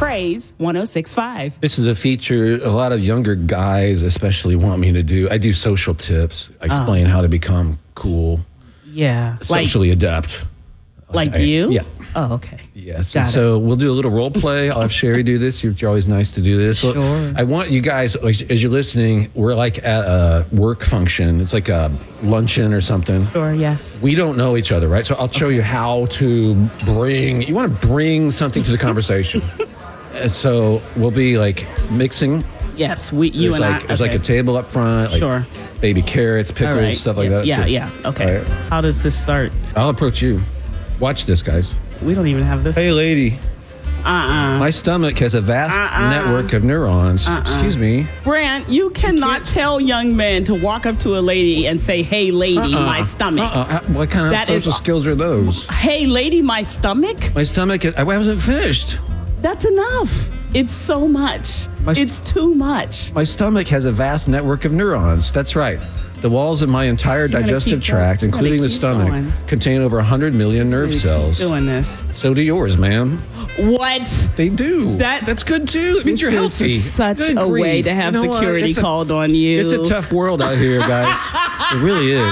Praise 106.5. This is a feature a lot of younger guys especially want me to do. I do social tips. I explain how to become cool, socially adept. You? Yeah. Oh, okay. Yes. Got So we'll do a little role play. I'll have Sherry do this. You're always nice to do this. Sure. I want you guys, as you're listening, we're like at a work function. It's like a luncheon or something. Sure, yes. We don't know each other, right? So I'll show you how to you want to bring something to the conversation. So we'll be like mixing. Yes, there's like a table up front, like baby carrots, pickles, stuff like that. Yeah. Okay. Right. How does this start? I'll approach you. Watch this, guys. We don't even have this. Hey, lady. My stomach has a vast network of neurons. Excuse me. Brant, you cannot tell young men to walk up to a lady and say, hey, lady, my stomach. What kind of social skills are those? Hey, lady, my stomach? My stomach, I wasn't finished. That's enough. It's so much. It's too much. My stomach has a vast network of neurons. That's right. The walls of my entire digestive tract, including the stomach, contain over 100 million nerve cells. Keep doing this. So do yours, ma'am. What? They do. That's good too. It means you're healthy. This is such a way to have security called on you. It's a tough world out here, guys. It really is.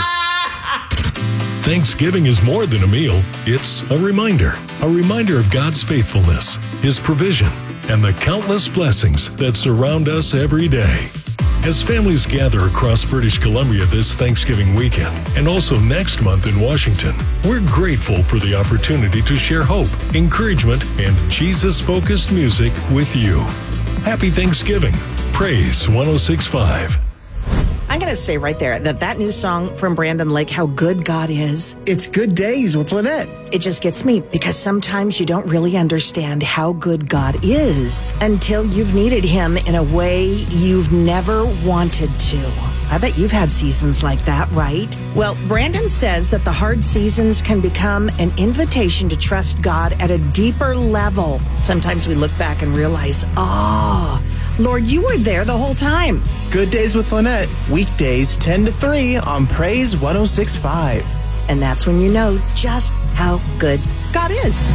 Thanksgiving is more than a meal. It's a reminder of God's faithfulness, His provision, and the countless blessings that surround us every day. As families gather across British Columbia this Thanksgiving weekend, and also next month in Washington, we're grateful for the opportunity to share hope, encouragement, and Jesus-focused music with you. Happy Thanksgiving. Praise 106.5. I'm going to say right there that new song from Brandon Lake, How Good God Is. It's Good Days with Lynette. It just gets me because sometimes you don't really understand how good God is until you've needed Him in a way you've never wanted to. I bet you've had seasons like that, right? Well, Brandon says that the hard seasons can become an invitation to trust God at a deeper level. Sometimes we look back and realize, Lord, you were there the whole time. Good Days with Lynette, weekdays 10 to 3 on Praise 106.5. And that's when you know just how good God is.